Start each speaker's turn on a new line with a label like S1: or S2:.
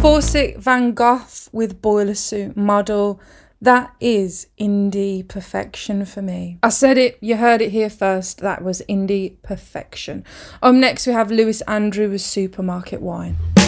S1: Corset Van Gogh with boiler suit model. That is indie perfection for me. I said it, you heard it here first. That was indie perfection. Next we have Lewis Andrew with Supermarket Wine.